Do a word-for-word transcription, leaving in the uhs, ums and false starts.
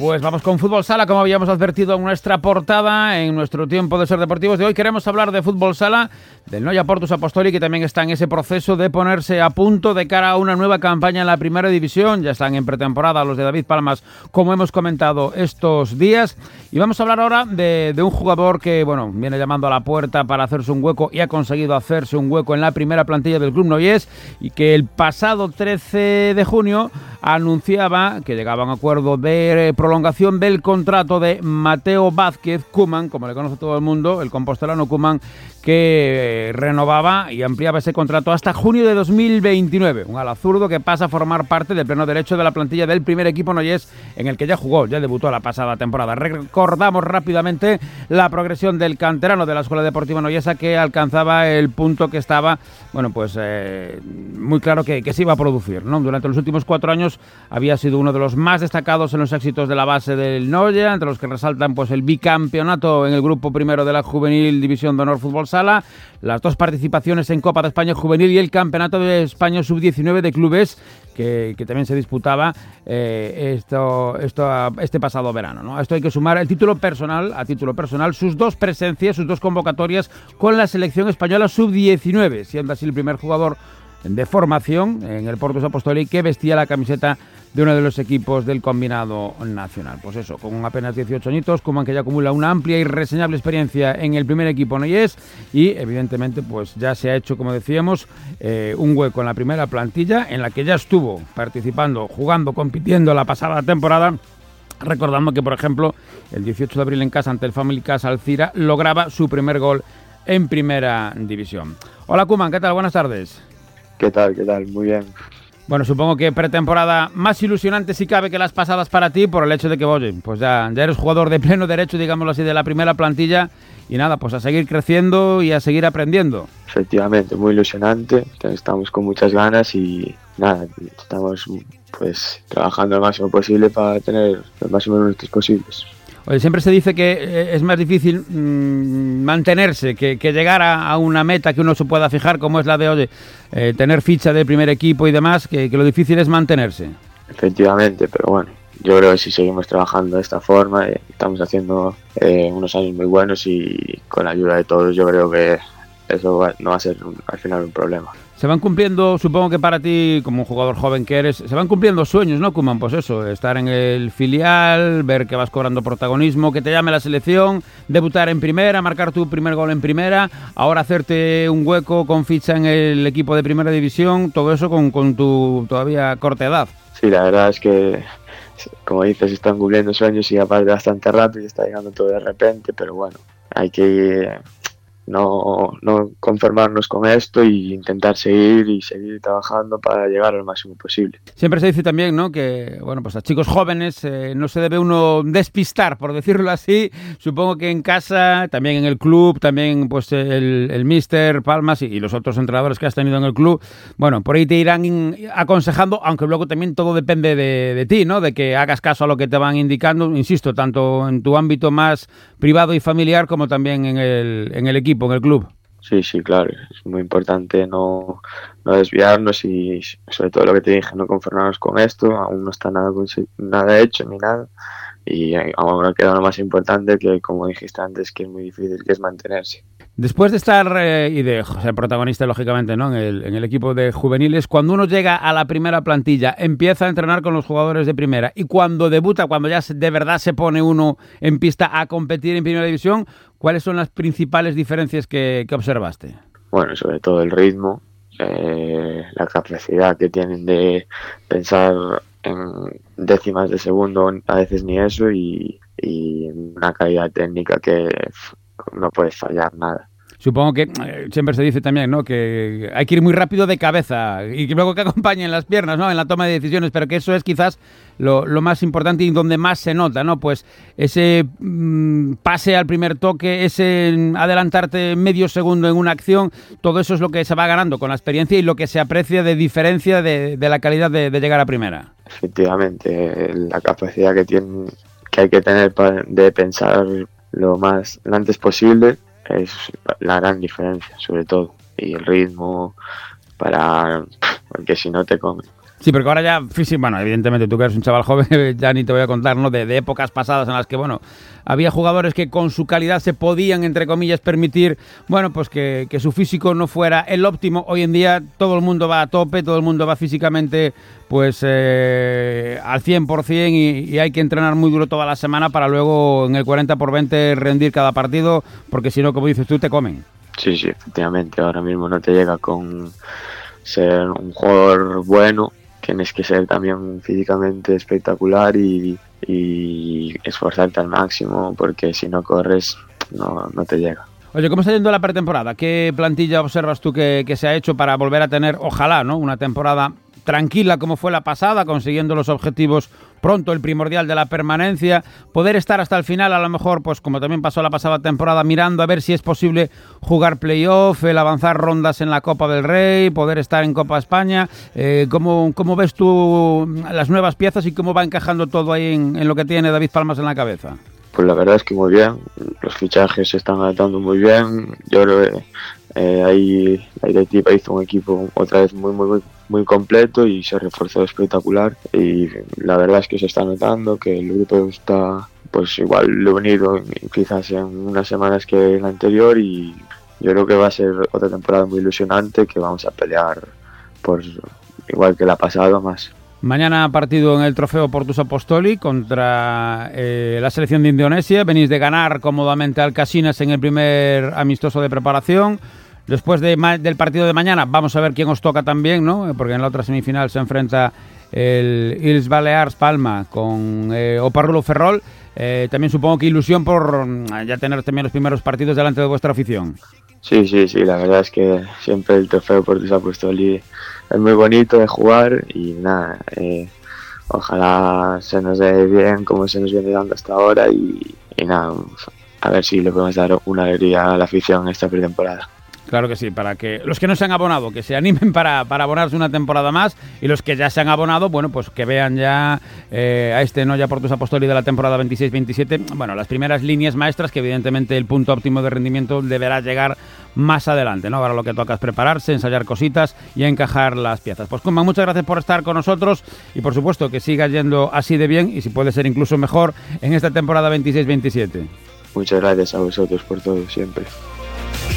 Pues vamos con Fútbol Sala, como habíamos advertido en nuestra portada, en nuestro tiempo de Ser Deportivos de hoy. Queremos hablar de Fútbol Sala, del Noia Portus Apostoli, que también está en ese proceso de ponerse a punto de cara a una nueva campaña en la Primera División. Ya están en pretemporada los de David Palmas, como hemos comentado estos días. Y vamos a hablar ahora de, de un jugador que, bueno, viene llamando a la puerta para hacerse un hueco y ha conseguido hacerse un hueco en la primera plantilla del Club Noiés, y que el pasado trece de junio anunciaba que llegaba a un acuerdo de prolongación del contrato de Mateo Vázquez Koeman, como le conoce todo el mundo, el compostelano Koeman, que renovaba y ampliaba ese contrato hasta junio de dos mil veintinueve. Un ala zurdo que pasa a formar parte del pleno derecho de la plantilla del primer equipo noiés, en el que ya jugó, ya debutó la pasada temporada. Recordamos rápidamente la progresión del canterano de la Escuela Deportiva Noiesa, que alcanzaba el punto que estaba, bueno, pues eh, muy claro que, que se iba a producir, ¿no? Durante los últimos cuatro años había sido uno de los más destacados en los éxitos de la base del Noia, entre los que resaltan pues el bicampeonato en el grupo primero de la Juvenil División de Honor Fútbol Sala, las dos participaciones en Copa de España Juvenil y el Campeonato de España sub diecinueve de clubes, que, que también se disputaba eh, esto, esto, este pasado verano, ¿no? A esto hay que sumar el título personal, a título personal, sus dos presencias, sus dos convocatorias con la selección española sub diecinueve, siendo así el primer jugador de formación en el Portus Apostoli que vestía la camiseta de uno de los equipos del combinado nacional. Pues eso, con apenas dieciocho añitos, Koeman, que ya acumula una amplia y reseñable experiencia en el primer equipo noiés, y evidentemente pues ya se ha hecho, como decíamos, eh, un hueco en la primera plantilla, en la que ya estuvo participando, jugando, compitiendo la pasada temporada. Recordando que, por ejemplo, el dieciocho de abril en casa ante el Family Casa Alcira lograba su primer gol en primera división. Hola Koeman, ¿qué tal? Buenas tardes. ¿Qué tal? ¿Qué tal? Muy bien. Bueno, supongo que pretemporada más ilusionante si cabe que las pasadas para ti, por el hecho de que, oye, pues ya, ya eres jugador de pleno derecho, digámoslo así, de la primera plantilla, y nada, pues a seguir creciendo y a seguir aprendiendo. Efectivamente, muy ilusionante, estamos con muchas ganas y nada, estamos pues trabajando lo máximo posible para tener los máximos minutos posibles. Oye, siempre se dice que eh, es más difícil mmm, mantenerse que, que llegar a, a una meta que uno se pueda fijar, como es la de, oye, eh, tener ficha de primer equipo y demás, que, que lo difícil es mantenerse. Efectivamente, pero bueno, yo creo que si seguimos trabajando de esta forma, eh, estamos haciendo eh, unos años muy buenos y con la ayuda de todos yo creo que eso va, no va a ser un, al final un problema. Se van cumpliendo, supongo que para ti, como un jugador joven que eres, se van cumpliendo sueños, ¿no, Koeman? Pues eso, estar en el filial, ver que vas cobrando protagonismo, que te llame la selección, debutar en primera, marcar tu primer gol en primera, ahora hacerte un hueco con ficha en el equipo de primera división, todo eso con, con tu todavía corta edad. Sí, la verdad es que, como dices, se están cumpliendo sueños y aparte bastante rápido, está llegando todo de repente, pero bueno, hay que ir... No, no conformarnos con esto e intentar seguir y seguir trabajando para llegar al máximo posible. Siempre se dice también, ¿no?, que bueno, pues a chicos jóvenes eh, no se debe uno despistar, por decirlo así. Supongo que en casa, también en el club, también pues el, el míster Palmas y, y los otros entrenadores que has tenido en el club, bueno, por ahí te irán in, aconsejando, aunque luego también todo depende de, de ti, ¿no?, de que hagas caso a lo que te van indicando, insisto, tanto en tu ámbito más privado y familiar como también en el, en el equipo, en el club. Sí, sí, claro, es muy importante no, no desviarnos y sobre todo lo que te dije, no conformarnos con esto, aún no está nada, nada hecho ni nada, y ahora queda lo más importante, que como dijiste antes, que es muy difícil, que es mantenerse. Después de estar eh, y de ser protagonista, lógicamente, ¿no?, en el, en el equipo de juveniles, cuando uno llega a la primera plantilla, empieza a entrenar con los jugadores de primera, y cuando debuta, cuando ya de verdad se pone uno en pista a competir en primera división, ¿cuáles son las principales diferencias que, que observaste? Bueno, sobre todo el ritmo, eh, la capacidad que tienen de pensar en décimas de segundo, a veces ni eso, y, y una calidad técnica que no puedes fallar nada. Supongo que eh, siempre se dice también, ¿no?, que hay que ir muy rápido de cabeza y que luego que acompañen las piernas, ¿no?, en la toma de decisiones, pero que eso es quizás lo, lo más importante y donde más se nota, ¿no? Pues ese mmm, pase al primer toque, ese adelantarte medio segundo en una acción, todo eso es lo que se va ganando con la experiencia y lo que se aprecia de diferencia de, de la calidad de, de llegar a primera. Efectivamente, la capacidad que tienen, que hay que tener para, de pensar lo más lo antes posible, es la gran diferencia, sobre todo, y el ritmo, para porque si no te comen. Sí, porque ahora ya, físico, bueno, evidentemente tú que eres un chaval joven, ya ni te voy a contar, ¿no? De, de épocas pasadas en las que, bueno, había jugadores que con su calidad se podían, entre comillas, permitir, bueno, pues que, que su físico no fuera el óptimo. Hoy en día todo el mundo va a tope, todo el mundo va físicamente, pues, eh, al cien por ciento y, y hay que entrenar muy duro toda la semana para luego en el cuarenta por veinte rendir cada partido, porque si no, como dices tú, te comen. Sí, sí, efectivamente, ahora mismo no te llega con ser un jugador bueno. Tienes que ser también físicamente espectacular y, y esforzarte al máximo, porque si no corres no, no te llega. Oye, ¿cómo está yendo la pretemporada? ¿Qué plantilla observas tú que, que se ha hecho para volver a tener, ojalá, ¿no?, una temporada tranquila como fue la pasada, consiguiendo los objetivos pronto, el primordial de la permanencia, poder estar hasta el final, a lo mejor, pues como también pasó la pasada temporada, mirando a ver si es posible jugar playoff, el avanzar rondas en la Copa del Rey, poder estar en Copa España? Eh, ¿cómo, ¿Cómo ves tú las nuevas piezas y cómo va encajando todo ahí en, en lo que tiene David Palmas en la cabeza? Pues la verdad es que muy bien, los fichajes se están adaptando muy bien. Yo creo que eh, ahí la directiva hizo un equipo otra vez muy muy muy muy completo y se reforzó espectacular, y la verdad es que se está notando que el grupo está pues igual de unido quizás en unas semanas que la anterior, y yo creo que va a ser otra temporada muy ilusionante, que vamos a pelear por igual que la pasada más. Mañana partido en el Trofeo Portus Apostoli contra eh, la selección de Indonesia. Venís de ganar cómodamente al Casinas en el primer amistoso de preparación. Después de ma- del partido de mañana vamos a ver quién os toca también, ¿no? Porque en la otra semifinal se enfrenta el Illes Balears Palma con eh, Oparrulo Ferrol. Eh, también supongo que ilusión por ya tener también los primeros partidos delante de vuestra afición. Sí, sí, sí, la verdad es que siempre el Trofeo Portus Apostoli es muy bonito de jugar y nada, eh, ojalá se nos dé bien como se nos viene dando hasta ahora y, y nada, a ver si le podemos dar una alegría a la afición esta pretemporada. Claro que sí, para que los que no se han abonado, que se animen para, para abonarse una temporada más, y los que ya se han abonado, bueno, pues que vean ya eh, a este Noia Portus Apostoli de la temporada veintiséis veintisiete, bueno, las primeras líneas maestras, que evidentemente el punto óptimo de rendimiento deberá llegar más adelante, ¿no? Ahora lo que toca es prepararse, ensayar cositas y encajar las piezas. Pues Koeman, muchas gracias por estar con nosotros y por supuesto que siga yendo así de bien y si puede ser incluso mejor en esta temporada veintiséis veintisiete. Muchas gracias a vosotros por todo siempre.